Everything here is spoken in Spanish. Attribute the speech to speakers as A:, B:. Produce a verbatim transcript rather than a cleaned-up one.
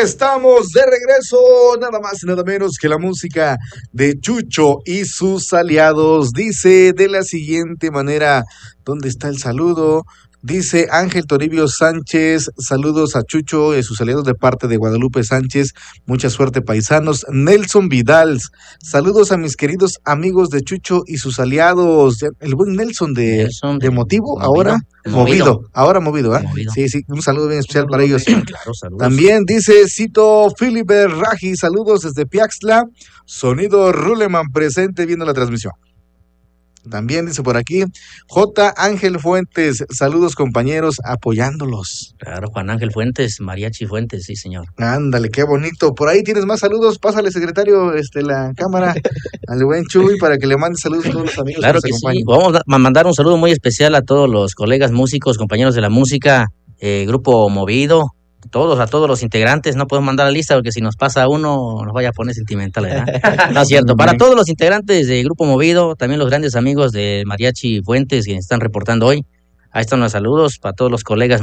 A: estamos de regreso, nada más y nada menos que la música de Chucho y sus aliados. Dice de la siguiente manera, ¿dónde está el saludo? Dice Ángel Toribio Sánchez, saludos a Chucho y sus aliados de parte de Guadalupe Sánchez, mucha suerte paisanos. Nelson Vidal, saludos a mis queridos amigos de Chucho y sus aliados. El buen Nelson de,
B: Nelson
A: de, de Motivo,
B: movido,
A: ahora movido. movido, ahora movido, ¿eh?
B: Movido.
A: Sí, sí, un saludo bien especial para ellos.
B: Claro, saludos.
A: También dice Cito Filiber Raji, saludos desde Piaxtla, Sonido Ruleman presente viendo la transmisión. También dice por aquí, J. Ángel Fuentes, saludos compañeros, apoyándolos.
B: Claro, Juan Ángel Fuentes, Mariachi Fuentes, sí señor.
A: Ándale, qué bonito. Por ahí tienes más saludos, pásale secretario este, la cámara al buen Chuy para que le mande saludos a todos los amigos.
B: Claro
A: que,
B: que
A: nos
B: sí, vamos a mandar un saludo muy especial a todos los colegas músicos, compañeros de la música, eh, Grupo Movido, todos, a todos los integrantes. No podemos mandar la lista porque si nos pasa uno nos vaya a poner sentimental, ¿verdad? No es cierto. Para todos los integrantes de Grupo Movido, también los grandes amigos de Mariachi Fuentes que están reportando hoy, ahí están los saludos para todos los colegas